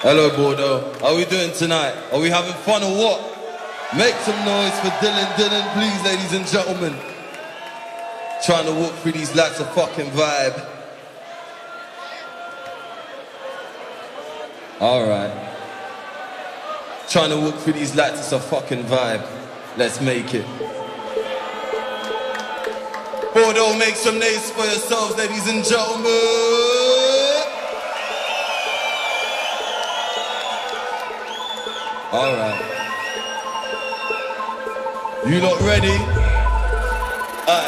Hello, Bordeaux. How are we doing tonight? Are we having fun or what? Make some noise for Dylan, please, ladies and gentlemen. Trying to walk through these lights of fucking vibe. Alright. Trying to walk through these lights, it's a fucking vibe. Let's make it. Bordeaux, make some noise for yourselves, ladies and gentlemen. Alright. You lot ready?